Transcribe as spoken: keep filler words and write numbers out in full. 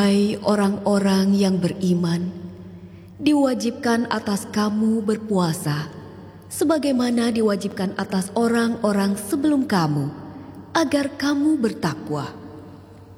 Hai orang-orang yang beriman, diwajibkan atas kamu berpuasa, sebagaimana diwajibkan atas orang-orang sebelum kamu, agar kamu bertakwa.